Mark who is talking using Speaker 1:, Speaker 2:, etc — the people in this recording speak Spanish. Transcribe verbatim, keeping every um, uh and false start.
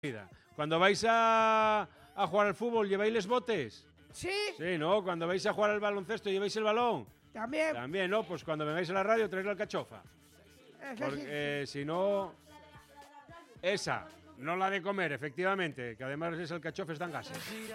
Speaker 1: Cuando vais a, a jugar al fútbol, ¿lleváis los botes?
Speaker 2: Sí.
Speaker 1: Sí, ¿no? Cuando vais a jugar al baloncesto, ¿lleváis el balón?
Speaker 2: También.
Speaker 1: También, ¿no? Pues cuando vengáis a la radio, traéis la alcachofa.
Speaker 2: Eso
Speaker 1: Porque
Speaker 2: sí.
Speaker 1: eh, si no... Esa, no la de comer, efectivamente, que además esa alcachofa está en gases.